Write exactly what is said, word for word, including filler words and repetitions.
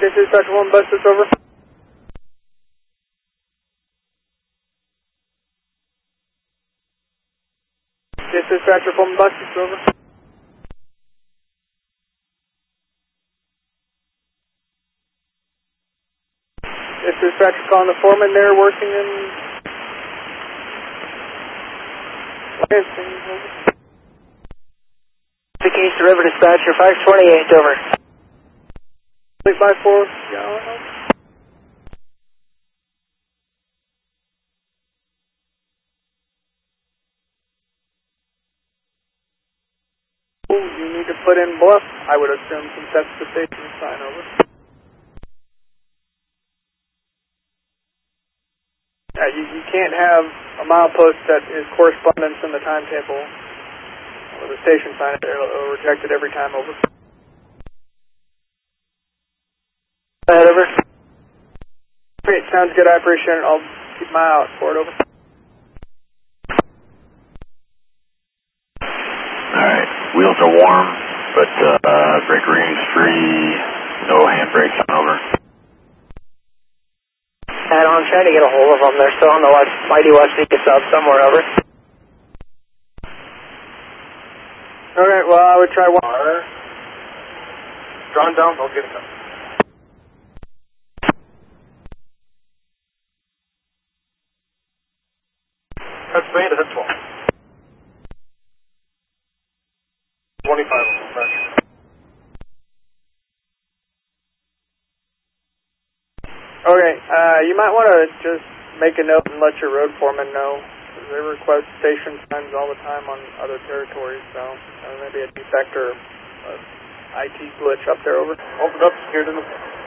This is Dispatch one Bustus, over. This is Dispatch one Bustus, over. This is Dispatch calling the foreman there working in Lansing, over. East River Dispatcher five twenty-eight, over. three five four, yeah, over. You need to put in bluff, I would assume, since that's the station sign, over. Yeah, you, you can't have a milepost that is correspondence in the timetable with a station sign. It'll reject it every time, over. Go ahead, over. Great, sounds good, I appreciate it. I'll keep my eye out for it, over. Alright, wheels are warm, but uh, brake ring's free, no handbrakes on, over. Head on, trying to get a hold of them. They're still on the west, mighty west Nika sub somewhere, over. Okay, well, I would try one. Drawn down, I'll get it done. Touch band is at twelve. twenty-five on the pressure. Okay, uh, you might want to just make a note and let your road foreman know. They request station signs all the time on other territories, so uh, maybe a defect or a I T glitch up there, over. Open up, secured in the